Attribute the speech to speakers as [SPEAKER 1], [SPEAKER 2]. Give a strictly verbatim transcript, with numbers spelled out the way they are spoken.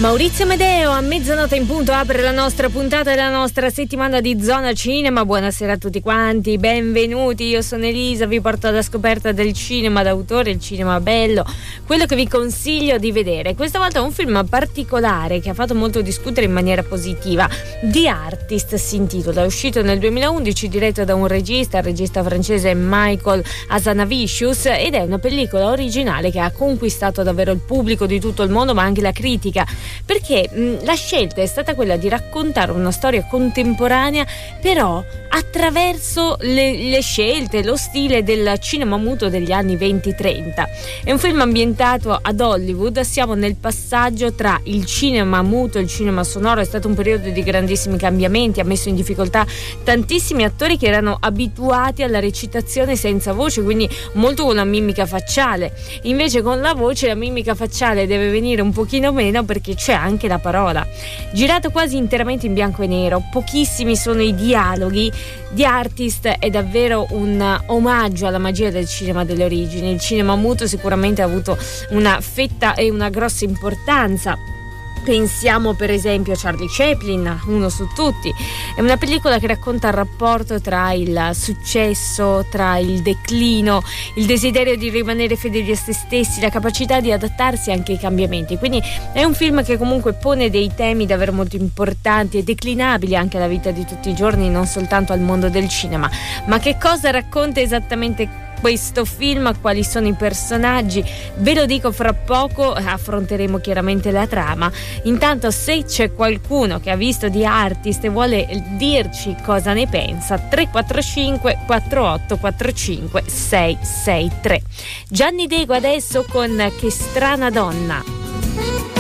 [SPEAKER 1] Maurizio Medeo a mezzanotte in punto apre la nostra puntata della nostra settimana di Zona Cinema. Buonasera a tutti quanti, benvenuti. Io sono Elisa, vi porto alla scoperta del cinema d'autore, il cinema bello, quello che vi consiglio di vedere. Questa volta è un film particolare che ha fatto molto discutere in maniera positiva. The Artist si intitola, è uscito nel duemilaundici, diretto da un regista, il regista francese Michael Hazanavicius, ed è una pellicola originale che ha conquistato davvero il pubblico di tutto il mondo, ma anche la critica, perché mh, la scelta è stata quella di raccontare una storia contemporanea, però attraverso le, le scelte, lo stile del cinema muto degli anni venti trenta. È un film ambientato ad Hollywood, siamo nel passaggio tra il cinema muto e il cinema sonoro. È stato un periodo di grandissimi cambiamenti, ha messo in difficoltà tantissimi attori che erano abituati alla recitazione senza voce, quindi molto con la mimica facciale. Invece con la voce la mimica facciale deve venire un pochino meno, perché c'è anche la parola. Girato quasi interamente in bianco e nero, pochissimi sono i dialoghi. The Artist è davvero un omaggio alla magia del cinema delle origini. Il cinema muto sicuramente ha avuto una fetta e una grossa importanza. Pensiamo per esempio a Charlie Chaplin, uno su tutti. È una pellicola che racconta il rapporto tra il successo, tra il declino, il desiderio di rimanere fedeli a se stessi, la capacità di adattarsi anche ai cambiamenti. Quindi è un film che comunque pone dei temi davvero molto importanti e declinabili anche alla vita di tutti i giorni, non soltanto al mondo del cinema. Ma che cosa racconta esattamente questo film? Quali sono i personaggi? Ve lo dico fra poco, affronteremo chiaramente la trama. Intanto, se c'è qualcuno che ha visto The Artist e vuole dirci cosa ne pensa, tre quattro cinque quattro otto quattro cinque sei sei tre. Gianni Dego adesso con Che strana donna.